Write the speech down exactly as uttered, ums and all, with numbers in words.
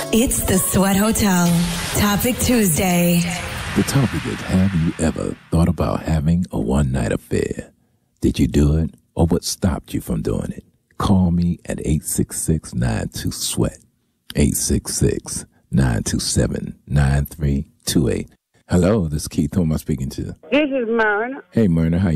It's the Sweat Hotel. Topic Tuesday. The topic is, have you ever thought about having a one-night affair? Did you do it, or what stopped you from doing it? Call me at eight six six, nine two, sweat, eight six six, nine two seven, nine three two eight. Hello, this is Keith. Who am I speaking to? This is Myrna. Hey, Myrna, how you